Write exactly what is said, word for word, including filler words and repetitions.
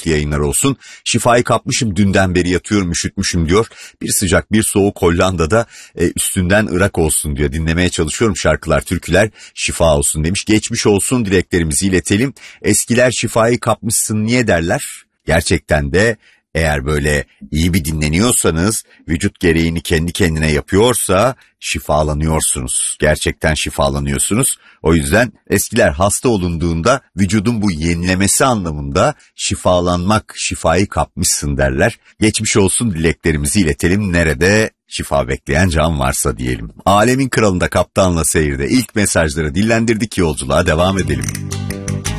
keyifli yayınlar olsun. Şifayı kapmışım, dünden beri yatıyorum, üşütmüşüm diyor. Bir sıcak bir soğuk Hollanda'da e, üstünden Irak olsun diyor. Dinlemeye çalışıyorum şarkılar, türküler, şifa olsun demiş. Geçmiş olsun dileklerimizi iletelim. Eskiler şifayı kapmışsın niye derler? Gerçekten de eğer böyle iyi bir dinleniyorsanız, vücut gereğini kendi kendine yapıyorsa şifalanıyorsunuz. Gerçekten şifalanıyorsunuz. O yüzden eskiler hasta olunduğunda vücudun bu yenilemesi anlamında şifalanmak, şifayı kapmışsın derler. Geçmiş olsun dileklerimizi iletelim. Nerede şifa bekleyen can varsa diyelim. Alemin Kralı'nda Kaptanla Seyir'de ilk mesajları dillendirdik, yolculuğa devam edelim.